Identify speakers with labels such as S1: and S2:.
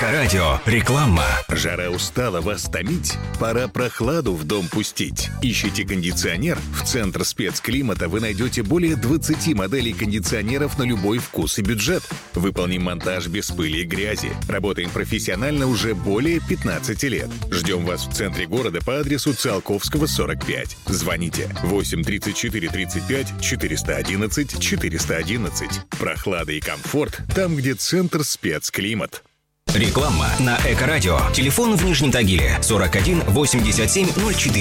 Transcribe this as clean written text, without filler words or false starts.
S1: Эко-радио. Реклама.
S2: Жара устала вас томить? Пора прохладу в дом пустить. Ищите кондиционер? В Центр спецклимата вы найдете более 20 моделей кондиционеров на любой вкус и бюджет. Выполним монтаж без пыли и грязи. Работаем профессионально уже более 15 лет. Ждем вас в центре города по адресу Циолковского, 45. Звоните 8 34 35 411 411. Прохлада и комфорт там, где Центр спецклимат.
S1: Реклама на Эко-радио. Телефон в Нижнем Тагиле 41 87 04.